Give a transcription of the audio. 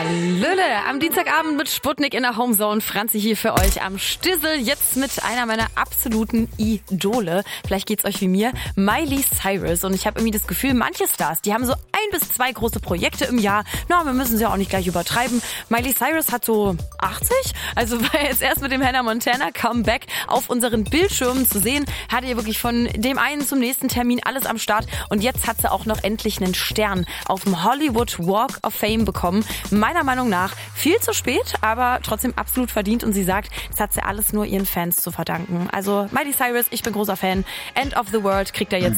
Hallöle, am Dienstagabend mit Sputnik in der Homezone. Franzi hier für euch am Stissel. Jetzt mit einer meiner absoluten Idole. Vielleicht geht's euch wie mir. Miley Cyrus. Und ich habe irgendwie das Gefühl, manche Stars, die haben so 1 bis 2 große Projekte im Jahr. Na, wir müssen sie auch nicht gleich übertreiben. Miley Cyrus hat so 80. Also war jetzt erst mit dem Hannah Montana Comeback auf unseren Bildschirmen zu sehen. Hatte ihr wirklich von dem einen zum nächsten Termin alles am Start. Und jetzt hat sie auch noch endlich einen Stern auf dem Hollywood Walk of Fame bekommen. Meiner Meinung nach viel zu spät, aber trotzdem absolut verdient. Und sie sagt, das hat sie alles nur ihren Fans zu verdanken. Also Miley Cyrus, ich bin großer Fan. End of the World kriegt er jetzt